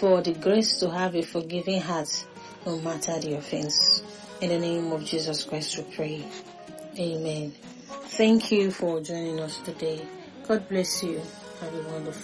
for the grace to have a forgiving heart no matter the offense. In the name of Jesus Christ we pray. Amen. Thank you for joining us today. God bless you. Have a wonderful